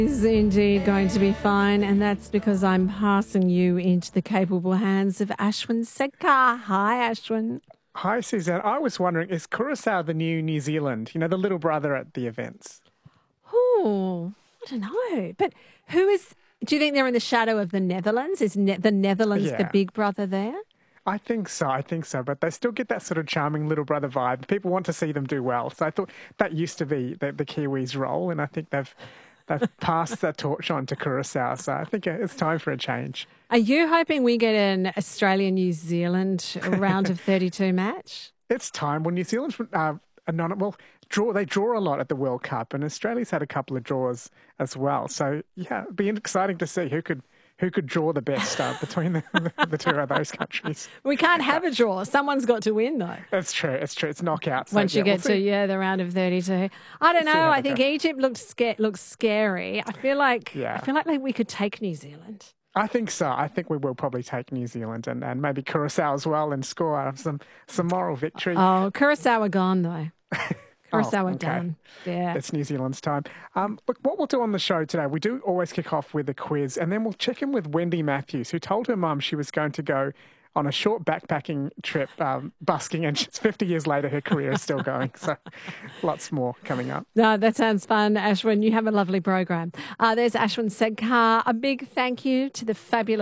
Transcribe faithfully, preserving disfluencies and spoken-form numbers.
Is indeed going to be fine, and that's because I'm passing you into the capable hands of Ashwin Sedkar. Hi, Ashwin. Hi, Suzanne. I was wondering, is Curaçao the new New Zealand? You know, the little brother at the events? Oh, I don't know. But who is, do you think they're in the shadow of the Netherlands? Is ne- the Netherlands Yeah. the big brother there? I think so, I think so. But they still get that sort of charming little brother vibe. People want to see them do well. So I thought that used to be the, the Kiwis' role, and I think they've they've passed that torch on to Curaçao. So I think it's time for a change. Are you hoping we get an Australia-New Zealand round of thirty-two match? It's time. Well, New Zealand's uh, are not, well, draw. They draw a lot at the World Cup, and Australia's had a couple of draws as well. So yeah, it'd be exciting to see who could who could draw the best uh, between the, the two of those countries. We can't have a draw. Someone's got to win, though. That's true. It's true. It's knockouts. So, Once you yeah, get we'll to, see. yeah, the round of thirty-two. I don't We'll see know. how I they think go. Egypt looks sca- looks scary. I feel like Yeah. I feel like we could take New Zealand. I think so. I think we will probably take New Zealand and, and maybe Curaçao as well and score some some moral victory. Oh, Curaçao are gone, though. Curaçao Oh, are okay. done. Yeah. It's New Zealand's time. Um, look, what we'll do on the show today, we do always kick off with a quiz, and then we'll check in with Wendy Matthews, who told her mum she was going to go on a short backpacking trip um, busking, and she's fifty years later, her career is still going. So lots more coming up. No, that sounds fun, Ashwin. You have a lovely program. Uh, there's Ashwin Sedkar. A big thank you to the fabulous